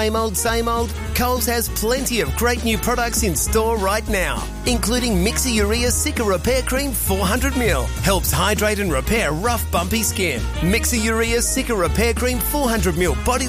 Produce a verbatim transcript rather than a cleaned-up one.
Same old, same old? Coles has plenty of great new products in store right now, including Mixer Urea Sicker Repair Cream four hundred milliliters. Helps hydrate and repair rough, bumpy skin. Mixer Urea Sicker Repair Cream four hundred milliliters body